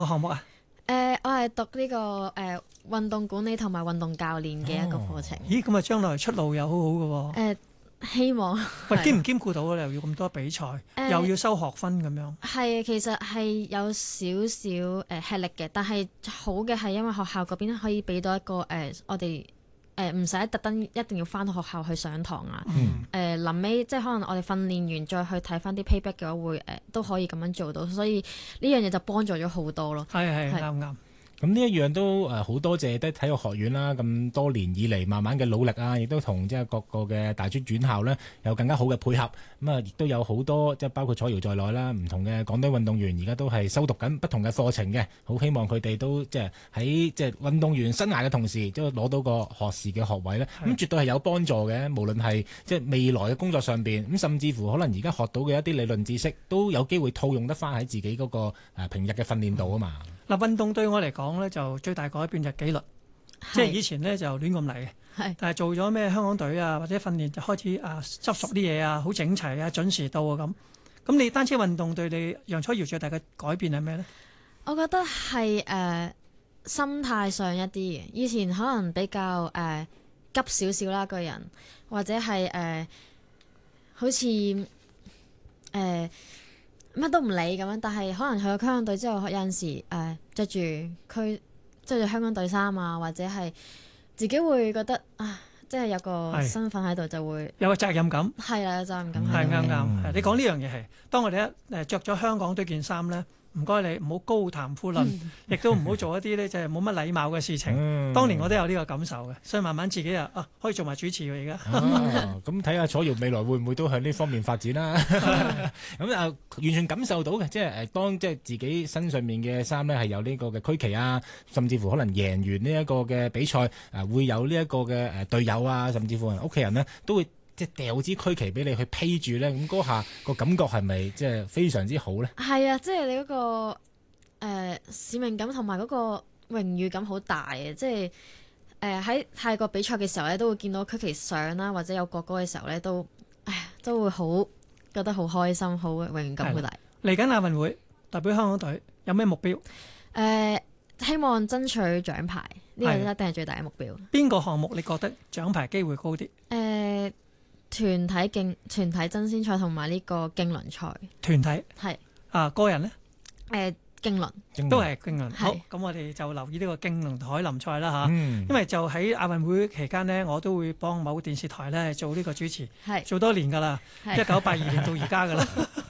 個項目啊？ 我係讀呢個運動管理同埋運動教練嘅一個課程。 咦，咁啊將來出路又好好嘅喎。 希望喂，兼唔兼顧到啊？又要咁多比賽，又要收學分咁樣。 係，其實係有少少吃力嘅，但係好嘅係因為學校嗰邊可以俾到一個我哋唔使特登一定要翻到學校去上堂啊。臨尾即係可能我哋訓練完再去睇翻啲 payback 嘅話，會都可以咁樣做到，所以呢樣嘢就幫助咗好多咯。 係啱啱。 咁呢一樣都好多謝得體育學院啦，咁多年以嚟慢慢嘅努力啊，亦都同即係各個嘅大專院校呢有更加好嘅配合。咁啊，亦都有好多即係包括楚瑤在內啦，唔同嘅港隊運動員而家都係修讀緊不同嘅課程嘅。好希望佢哋都即係喺即係運動員生涯嘅同時，都攞到個學士嘅學位呢。咁絕對係有幫助嘅，無論係即係未來嘅工作上邊，咁甚至乎可能而家學到嘅一啲理論知識，都有機會套用得翻喺自己嗰個平日嘅訓練度啊嘛。 嗱，運動對我嚟講咧，就最大改變就係紀律，即係以前咧就亂咁嚟嘅，但係做咗咩香港隊啊或者訓練就開始執熟啲嘢啊，好整齊啊，準時到啊咁。咁你單車運動對你楊楚瑤最大嘅改變係咩咧？ 我覺得係心態上一啲嘅，以前可能比較急少少啦個人，或者係好似乜都唔理咁樣，但係可能去咗香港隊之後，有陣時着住香港隊衫啊，或者係自己會覺得即係有個身份喺度，就會有個責任感。 係啦，有責任感。 係啱。你講呢樣嘢係，當我哋一着咗香港隊件衫咧，唔該你唔好高談闊論，亦都唔好做一啲咧就係冇乜禮貌嘅事情。當年我都有呢個感受嘅，所以慢慢自己可以做埋主持喎而家。 咁睇下楚瑤未來會唔會都向呢方面發展啦？咁完全感受到嘅，即係當即係自己身上面嘅衫咧係有呢個嘅區旗啊，甚至乎可能贏完呢一個嘅比賽會有呢一個嘅隊友啊，甚至乎屋企人呢都會即係掉支區旗俾你去披住咧，咁嗰下個感覺係咪即係非常之好咧？ 係啊，即係你嗰個使命感同埋嗰個榮譽感好大嘅，即係喺泰國比賽嘅時候咧，都會見到區旗上啦，或者有國歌嘅時候咧，都會好覺得好開心，好榮譽感好大。 嚟緊亞運會代表香港隊有咩目標？ 希望爭取獎牌，呢個一定係最大嘅目標。 邊個項目你覺得獎牌機會高啲？ 團體爭先賽同埋呢個競輪賽。團體係個人呢？ 競輪都係競輪。好，咁我哋就留意呢個競輪海林賽啦嚇。因為就喺亞運會期間呢，我都會幫某電視台咧做呢個主持，做多年㗎啦，1982年到而家㗎啦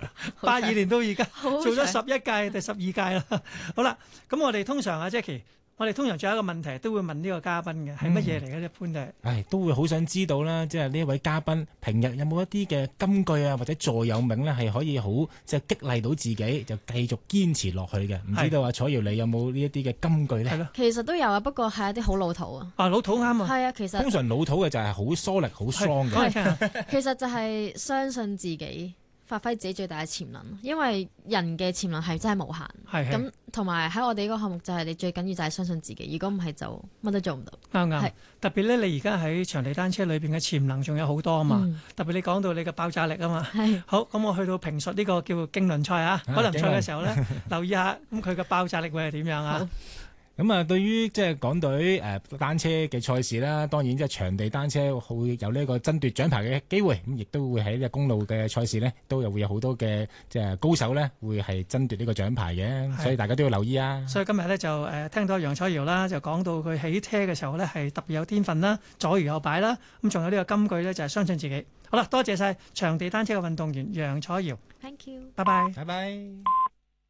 ，82年到而家做咗11屆定12屆啦。好啦，咁我哋通常Jackie。我哋通常仲有一個問題都會問呢個嘉賓嘅係乜嘢嚟嘅？一般就係都會好想知道啦，即係呢一位嘉賓平日有冇一啲嘅金句啊，或者座右銘咧，係可以好即係激勵到自己，就繼續堅持落去嘅。唔知道楚瑤你有冇呢一啲嘅金句咧？ 其實都有啊，不過係一啲好老土啊。 老土啱啊。 係啊，其實通常老土嘅就係好 solid、好 strong 嘅。 其實就係相信自己。發揮自己最大嘅潛能，因為人嘅潛能係真係無限。咁同埋喺我哋呢個項目就係你最緊要就係相信自己，如果唔係就乜都做唔到。 啱。特別咧，你而家喺場地單車裏邊嘅潛能仲有好多啊嘛。特別你講到你嘅爆炸力啊嘛。好，咁我去到評述呢個叫競輪賽海林賽嘅時候咧，留意下咁佢嘅爆炸力會係點樣啊？ 咁對於即係港隊單車嘅賽事啦，當然即係場地單車會有呢個爭奪獎牌嘅機會，咁亦都會喺呢個公路嘅賽事呢，都會有好多嘅即係高手呢，會係爭奪呢個獎牌嘅，所以大家都要留意啊。 所以今日呢，就聽到楊楚瑤啦，就講到佢起車嘅時候呢，係特別有天分啦，左搖右擺啦，咁仲有呢個金句呢，就係相信自己。好啦，多謝晒場地單車嘅運動員楊楚瑤。 Thank you。 拜拜。 拜拜。